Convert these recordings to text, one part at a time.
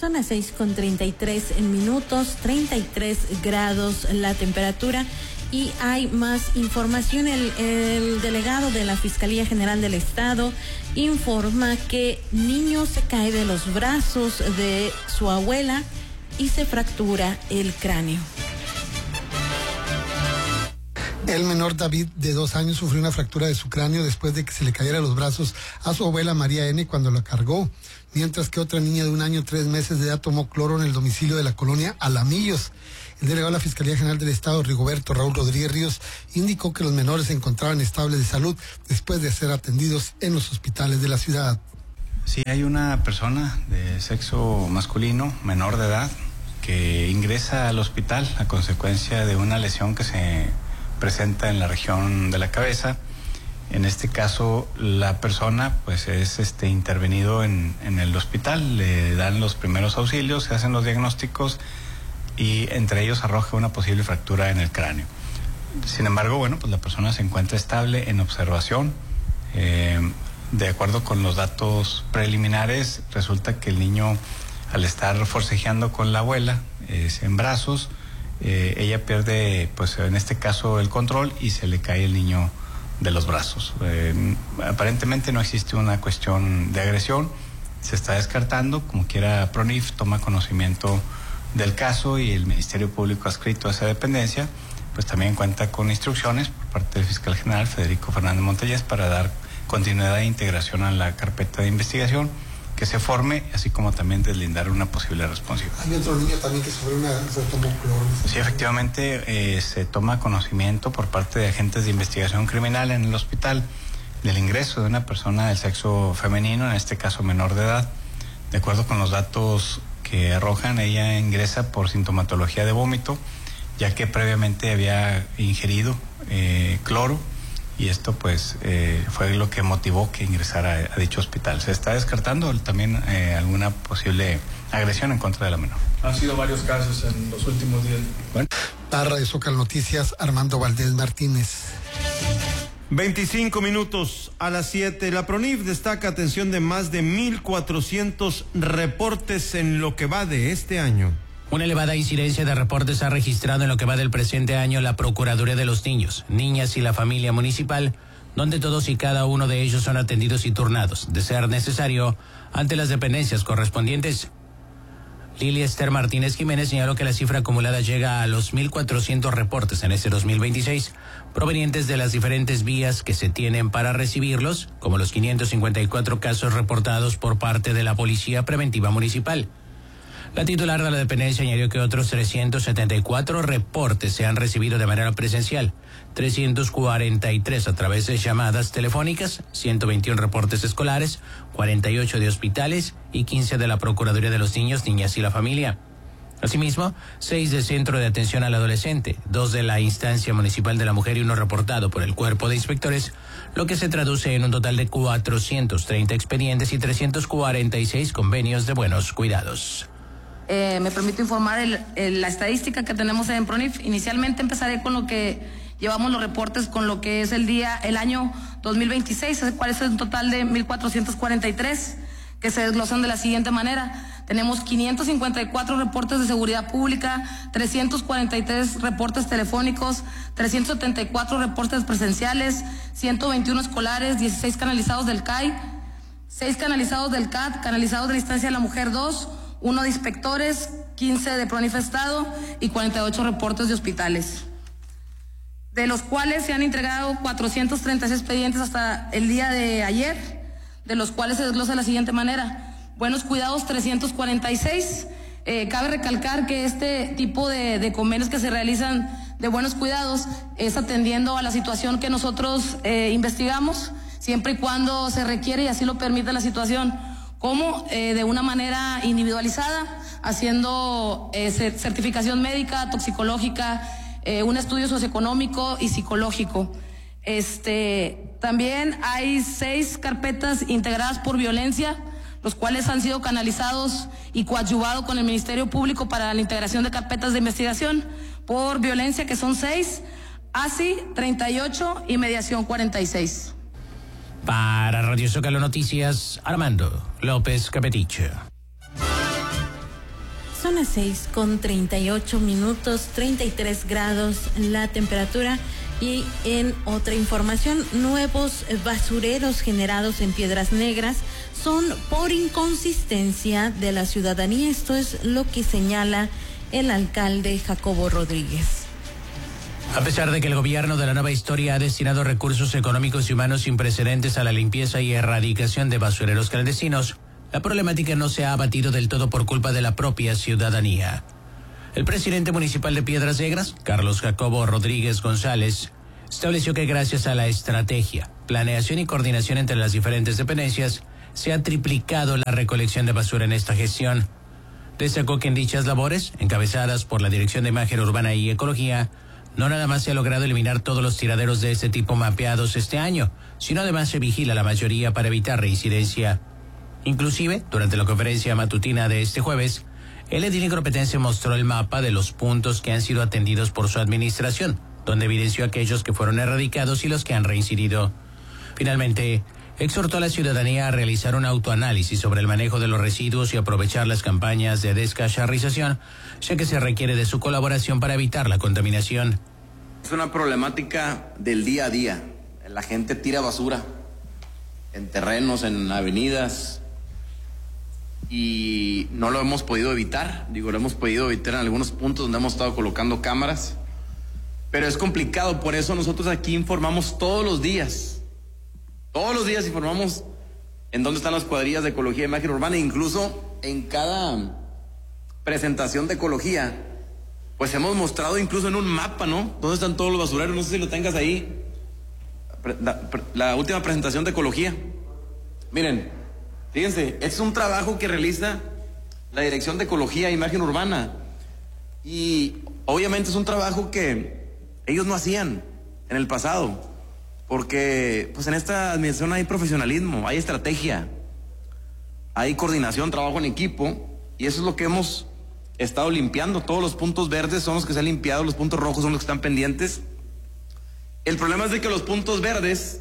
son las 6:33 33 grados la temperatura. Y hay más información. El delegado de la Fiscalía General del Estado informa que niño se cae de los brazos de su abuela y se fractura el cráneo. El menor David, de 2 años, sufrió una fractura de su cráneo después de que se le cayera a los brazos a su abuela María N. cuando la cargó, mientras que otra niña de 1 año 3 meses de edad tomó cloro en el domicilio de la colonia Alamillos. El delegado de la Fiscalía General del Estado, Rigoberto Raúl Rodríguez Ríos, indicó que los menores se encontraban estables de salud después de ser atendidos en los hospitales de la ciudad. Sí, hay una persona de sexo masculino, menor de edad, que ingresa al hospital a consecuencia de una lesión que se presenta en la región de la cabeza. En este caso, la persona pues es intervenido en el hospital, le dan los primeros auxilios, se hacen los diagnósticos y entre ellos arroja una posible fractura en el cráneo. Sin embargo, bueno, pues la persona se encuentra estable en observación. De acuerdo con los datos preliminares, resulta que el niño, al estar forcejeando con la abuela en brazos, ella pierde, pues en este caso, el control y se le cae el niño de los brazos. Aparentemente no existe una cuestión de agresión, se está descartando. Como quiera, PRONIF toma conocimiento del caso y el Ministerio Público adscrito a esa dependencia pues también cuenta con instrucciones por parte del fiscal general Federico Fernández Montañez para dar continuidad e integración a la carpeta de investigación que se forme, así como también deslindar una posible responsabilidad. Hay otro niño también que se tomó cloro. Sí, efectivamente, se toma conocimiento por parte de agentes de investigación criminal en el hospital del ingreso de una persona del sexo femenino, en este caso menor de edad. De acuerdo con los datos que arrojan, ella ingresa por sintomatología de vómito, ya que previamente había ingerido cloro, y esto pues fue lo que motivó que ingresara a dicho hospital. Se está descartando también alguna posible agresión en contra de la menor. Han sido varios casos en los últimos días. Bueno. Para Radio Zócalo Noticias, Armando Valdés Martínez. 25 minutos a las 7. La PRONIF destaca atención de más de 1,400 reportes en lo que va de este año. Una elevada incidencia de reportes ha registrado en lo que va del presente año la Procuraduría de los Niños, Niñas y la Familia Municipal, donde todos y cada uno de ellos son atendidos y turnados, de ser necesario, ante las dependencias correspondientes. Lili Esther Martínez Jiménez señaló que la cifra acumulada llega a los 1,400 reportes en este 2026, provenientes de las diferentes vías que se tienen para recibirlos, como los 554 casos reportados por parte de la Policía Preventiva Municipal. La titular de la dependencia añadió que otros 374 reportes se han recibido de manera presencial, 343 a través de llamadas telefónicas, 121 reportes escolares, 48 de hospitales y 15 de la Procuraduría de los Niños, Niñas y la Familia. Asimismo, 6 del Centro de Atención al Adolescente, 2 de la Instancia Municipal de la Mujer y 1 reportado por el Cuerpo de Inspectores, lo que se traduce en un total de 430 expedientes y 346 convenios de buenos cuidados. Me permito informar la estadística que tenemos en PRONIF. Inicialmente empezaré con lo que llevamos los reportes con lo que es el año 2026, cuál es un total de 1,443 que se desglosan de la siguiente manera. Tenemos 554 reportes de seguridad pública, 343 reportes telefónicos, 374 reportes presenciales, 121 escolares, 16 canalizados del CAI, 6 canalizados del CAT, canalizados de la Instancia de la Mujer 2, 1 de inspectores, 15 de PRONIF Estado y 48 reportes de hospitales, de los cuales se han entregado 436 expedientes hasta el día de ayer, de los cuales se desglosa de la siguiente manera. Buenos cuidados 346. Cabe recalcar que este tipo de convenios que se realizan de buenos cuidados es atendiendo a la situación que nosotros investigamos, siempre y cuando se requiere y así lo permite la situación, como de una manera individualizada, haciendo certificación médica, toxicológica, un estudio socioeconómico y psicológico. También hay 6 carpetas integradas por violencia, los cuales han sido canalizados y coadyuvados con el Ministerio Público para la integración de carpetas de investigación por violencia, que son 6, ASI 38 y mediación 46. Para Radio Zócalo Noticias, Armando López Capetiche. Son las 6:38, 33 grados la temperatura. Y en otra información, nuevos basureros generados en Piedras Negras son por inconsistencia de la ciudadanía. Esto es lo que señala el alcalde Jacobo Rodríguez. A pesar de que el gobierno de la nueva historia ha destinado recursos económicos y humanos sin precedentes a la limpieza y erradicación de basureros clandestinos, la problemática no se ha abatido del todo por culpa de la propia ciudadanía. El presidente municipal de Piedras Negras, Carlos Jacobo Rodríguez González, estableció que gracias a la estrategia, planeación y coordinación entre las diferentes dependencias, se ha triplicado la recolección de basura en esta gestión. Destacó que en dichas labores, encabezadas por la Dirección de Imagen Urbana y Ecología, no nada más se ha logrado eliminar todos los tiraderos de este tipo mapeados este año, sino además se vigila la mayoría para evitar reincidencia. Inclusive, durante la conferencia matutina de este jueves, el edil incompetense mostró el mapa de los puntos que han sido atendidos por su administración, donde evidenció aquellos que fueron erradicados y los que han reincidido. Finalmente, exhortó a la ciudadanía a realizar un autoanálisis sobre el manejo de los residuos y aprovechar las campañas de descacharrización, ya que se requiere de su colaboración para evitar la contaminación. Es una problemática del día a día. La gente tira basura en terrenos, en avenidas, y no lo hemos podido evitar. Lo hemos podido evitar en algunos puntos donde hemos estado colocando cámaras, pero es complicado. Por eso nosotros aquí informamos todos los días informamos en dónde están las cuadrillas de ecología e imagen urbana. Incluso en cada presentación de ecología, pues hemos mostrado incluso en un mapa, ¿no? ¿Dónde están todos los basureros? No sé si lo tengas ahí. La última presentación de ecología. Miren, fíjense, es un trabajo que realiza la Dirección de Ecología e Imagen Urbana. Y obviamente es un trabajo que ellos no hacían en el pasado, porque pues en esta administración hay profesionalismo, hay estrategia, hay coordinación, trabajo en equipo, y eso es lo que hemos estado limpiando. Todos los puntos verdes son los que se han limpiado, los puntos rojos son los que están pendientes. El problema es de que los puntos verdes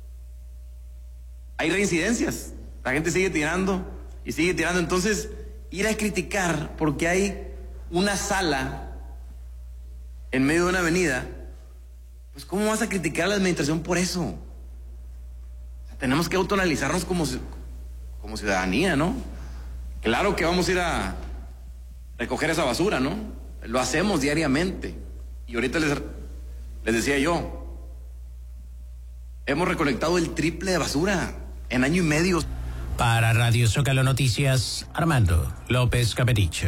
hay reincidencias, la gente sigue tirando y sigue tirando. Entonces, ir a criticar porque hay una sala en medio de una avenida, pues ¿cómo vas a criticar a la administración por eso? O sea, tenemos que autoanalizarnos como ciudadanía, ¿no? Claro que vamos a ir a recoger esa basura, ¿no? Lo hacemos diariamente. Y ahorita les decía yo, hemos recolectado el triple de basura en año y medio. Para Radio Zócalo Noticias, Armando López Capeticho.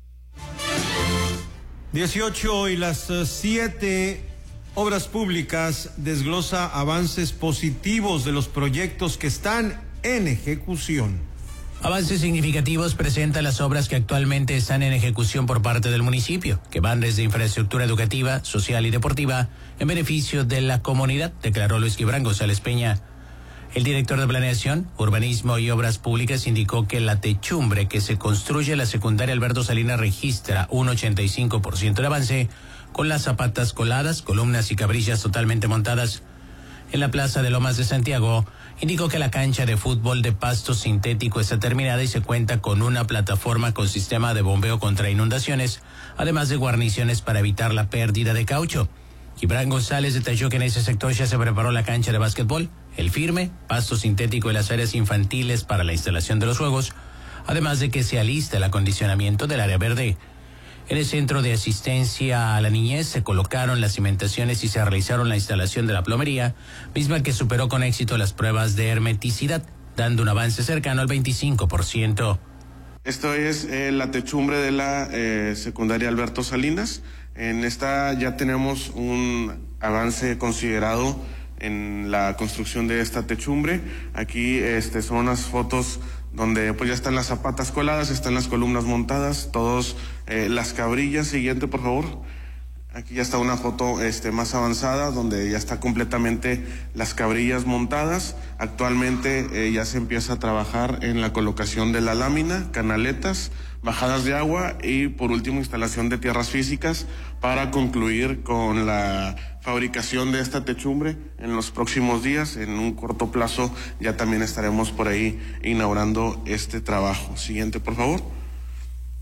18 y las 7. Obras Públicas desglosa avances positivos de los proyectos que están en ejecución. Avances significativos presentan las obras que actualmente están en ejecución por parte del municipio, que van desde infraestructura educativa, social y deportiva, en beneficio de la comunidad, declaró Luis Gibran González Peña. El director de Planeación, Urbanismo y Obras Públicas indicó que la techumbre que se construye en la secundaria Alberto Salinas registra un 85% de avance, con las zapatas coladas, columnas y cabrillas totalmente montadas. En la Plaza de Lomas de Santiago, indicó que la cancha de fútbol de pasto sintético está terminada y se cuenta con una plataforma con sistema de bombeo contra inundaciones, además de guarniciones para evitar la pérdida de caucho. Gibran González detalló que en ese sector ya se preparó la cancha de básquetbol, el firme, pasto sintético y las áreas infantiles para la instalación de los juegos, además de que se alista el acondicionamiento del área verde. En el centro de asistencia a la niñez se colocaron las cimentaciones y se realizaron la instalación de la plomería, misma que superó con éxito las pruebas de hermeticidad, dando un avance cercano al 25%. Esto es la techumbre de la secundaria Alberto Salinas. En esta ya tenemos un avance considerado en la construcción de esta techumbre. Aquí son unas fotos donde pues ya están las zapatas coladas, están las columnas montadas, todos las cabrillas. Siguiente, por favor. Aquí ya está una foto más avanzada donde ya está completamente las cabrillas montadas. Actualmente ya se empieza a trabajar en la colocación de la lámina, canaletas, bajadas de agua y por último instalación de tierras físicas para concluir con la fabricación de esta techumbre en los próximos días. En un corto plazo ya también estaremos por ahí inaugurando este trabajo. Siguiente, por favor.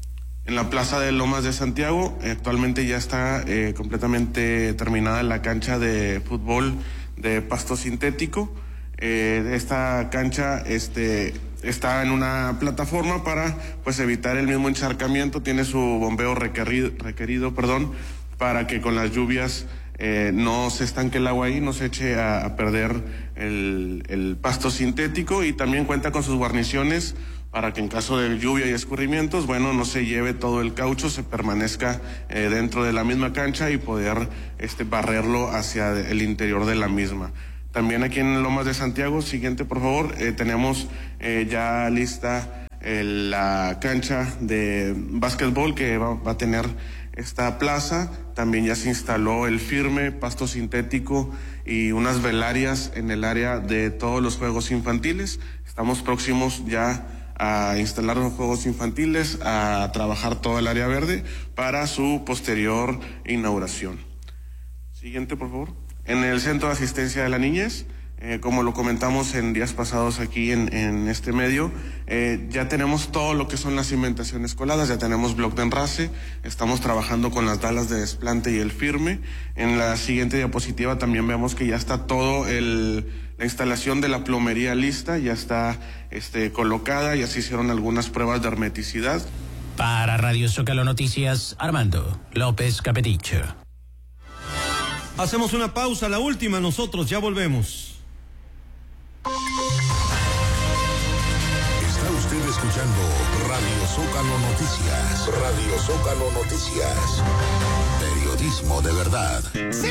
En la plaza de Lomas de Santiago, actualmente ya está completamente terminada la cancha de fútbol de pasto sintético. Esta cancha está en una plataforma para pues evitar el mismo encharcamiento, tiene su bombeo requerido, para que con las lluvias no se estanque el agua ahí, no se eche a perder el pasto sintético, y también cuenta con sus guarniciones para que en caso de lluvia y escurrimientos, no se lleve todo el caucho, se permanezca dentro de la misma cancha y poder barrerlo hacia el interior de la misma. También aquí en Lomas de Santiago, siguiente por favor, tenemos ya lista la cancha de básquetbol que va a tener esta plaza. También ya se instaló el firme, pasto sintético y unas velarias en el área de todos los juegos infantiles. Estamos próximos ya a instalar los juegos infantiles, a trabajar todo el área verde para su posterior inauguración. Siguiente, por favor. En el Centro de Asistencia de la Niñez, como lo comentamos en días pasados aquí en este medio, ya tenemos todo lo que son las cimentaciones coladas, ya tenemos bloc de enrase, estamos trabajando con las dalas de desplante y el firme. En la siguiente diapositiva también vemos que ya está todo la instalación de la plomería lista, ya está colocada, ya se hicieron algunas pruebas de hermeticidad. Para Radio Zócalo Noticias, Armando López Capeticho. Hacemos una pausa, la última, nosotros ya volvemos. Está usted escuchando Radio Zócalo Noticias. Radio Zócalo Noticias. Periodismo de verdad. Sí,